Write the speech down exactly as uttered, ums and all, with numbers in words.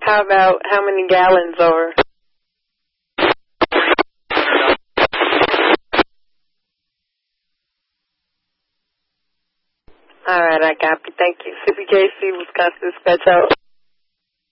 How about how many gallons over? All right, I copy. Thank you. C B K C, Wisconsin Dispatch out.